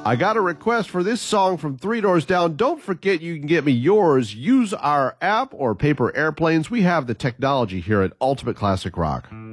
I got a request for this song from Three Doors Down. Don't forget you can get me yours. Use our app or paper airplanes. We have the technology here at Ultimate Classic Rock.